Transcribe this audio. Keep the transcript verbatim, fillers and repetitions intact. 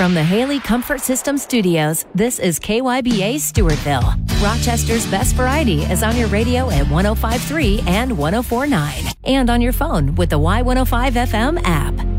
From the Haley Comfort System Studios, this is K Y B A Stewartville. Rochester's best variety is on your radio at one oh five point three and one oh four point nine, and on your phone with the Y one oh five F M app.